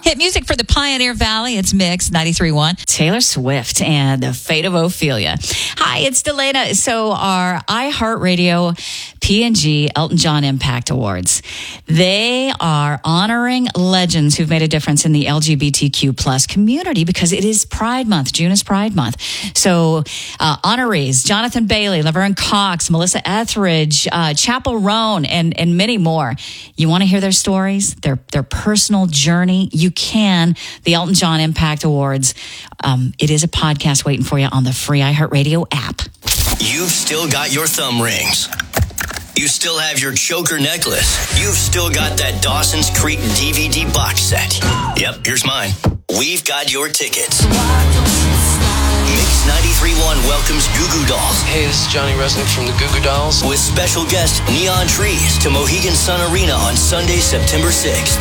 Hit music for the Pioneer Valley. It's Mix 93.1. Taylor Swift and The Fate of Ophelia. Hi, it's Delana. So our iHeartRadio P&G Elton John Impact Awards. They are honoring legends who've made a difference in the LGBTQ plus community because it is Pride Month. June is Pride Month. So honorees, Jonathan Bailey, Laverne Cox, Melissa Etheridge, Chappell Roan, and many more. You want to hear their stories, their personal journey? You can. The Elton John Impact Awards. It is a podcast waiting for you on the free iHeartRadio app. You've still got your thumb rings. You still have your choker necklace. You've still got that Dawson's Creek DVD box set. Yep, here's mine. We've got your tickets. Mix 93.1 welcomes Goo Goo Dolls. Hey, this is Johnny Resnick from the Goo Goo Dolls. With special guest Neon Trees to Mohegan Sun Arena on Sunday, September 6th.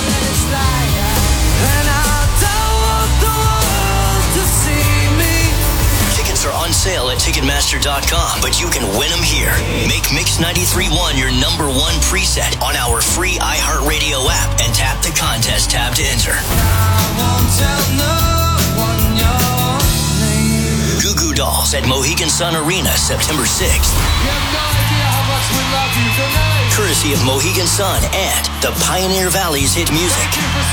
Tickets are on sale at Ticketmaster.com, but you can win them here. Make Mix 93.1 your number one preset on our free iHeartRadio app and tap the contest tab to enter. Goo Goo Dolls at Mohegan Sun Arena, September 6th. Courtesy of Mohegan Sun and the Pioneer Valley's hit music.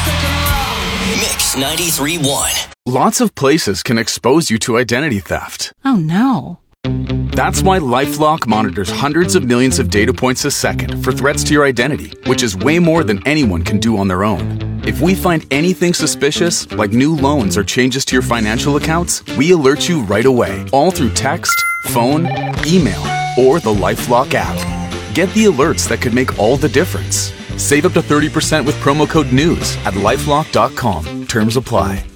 Mix 93.1. Lots of places can expose you to identity theft. Oh, no. That's why LifeLock monitors hundreds of millions of data points a second for threats to your identity, which is way more than anyone can do on their own. If we find anything suspicious, like new loans or changes to your financial accounts, we alert you right away, all through text, phone, email, or the LifeLock app. Get the alerts that could make all the difference. Save up to 30% with promo code NEWS at LifeLock.com. Terms apply.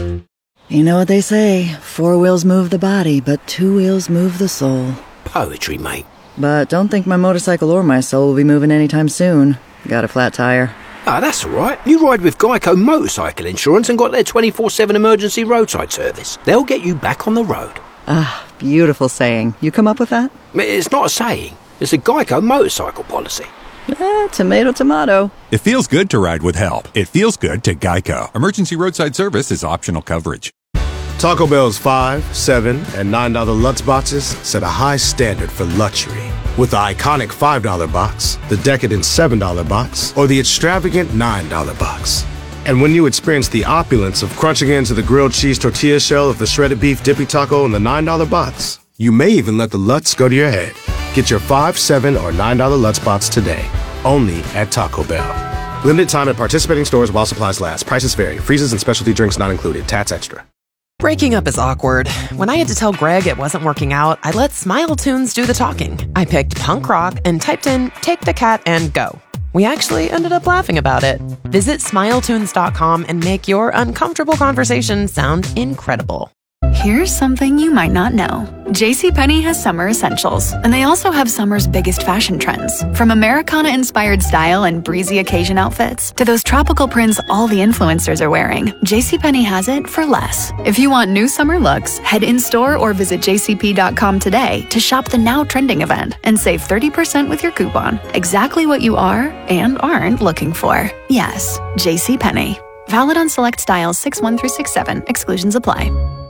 You know what they say, 4 wheels move the body, but 2 wheels move the soul. Poetry, mate. But don't think my motorcycle or my soul will be moving anytime soon. Got a flat tire. Ah, that's all right. You ride with Geico Motorcycle Insurance and got their 24/7 emergency roadside service. They'll get you back on the road. Ah, beautiful saying. You come up with that? It's not a saying. It's a Geico motorcycle policy. Tomato, tomato. It feels good to ride with help. It feels good to Geico. Emergency roadside service is optional coverage. Taco Bell's $5, $7, and $9 Lutz boxes set a high standard for luxury. With the iconic $5 box, the decadent $7 box, or the extravagant $9 box. And when you experience the opulence of crunching into the grilled cheese tortilla shell of the shredded beef dippy taco in the $9 box, you may even let the Lutz go to your head. Get your $5, $7, or $9 Lutz box today, only at Taco Bell. Limited time at participating stores while supplies last. Prices vary. Freezes and specialty drinks not included. Tats extra. Breaking up is awkward. When I had to tell Greg it wasn't working out, I let Smile Tunes do the talking. I picked punk rock and typed in "Take the Cat and Go." We actually ended up laughing about it. Visit SmileTunes.com and make your uncomfortable conversation sound incredible. Here's something you might not know. JCPenney has summer essentials, and they also have summer's biggest fashion trends. From Americana-inspired style and breezy occasion outfits to those tropical prints all the influencers are wearing, JCPenney has it for less. If you want new summer looks, head in-store or visit jcp.com today to shop the now trending event and save 30% with your coupon. Exactly what you are and aren't looking for. Yes, JCPenney. Valid on select styles 6-1 through 6-7. Exclusions apply.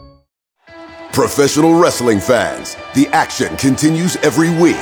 Professional wrestling fans, the action continues every week.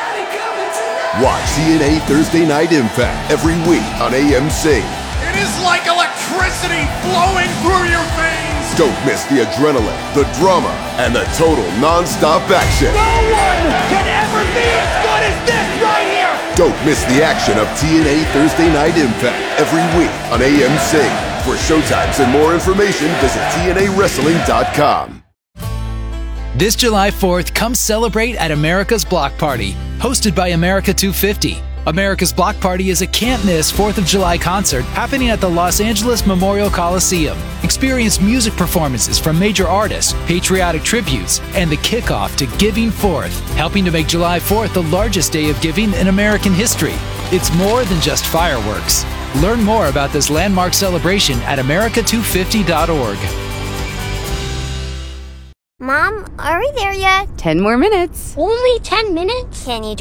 Watch TNA Thursday Night Impact every week on AMC. It is like electricity flowing through your veins. Don't miss the adrenaline, the drama, and the total non-stop action. No one can ever be as good as this right here. Don't miss the action of TNA Thursday Night Impact every week on AMC. For showtimes and more information, visit TNAWrestling.com. This July 4th, come celebrate at America's Block Party, hosted by America 250. America's Block Party is a can't-miss 4th of July concert happening at the Los Angeles Memorial Coliseum. Experience music performances from major artists, patriotic tributes, and the kickoff to Giving Forth, helping to make July 4th the largest day of giving in American history. It's more than just fireworks. Learn more about this landmark celebration at america250.org. Mom, are we there yet? 10 more minutes. Only 10 minutes? Can you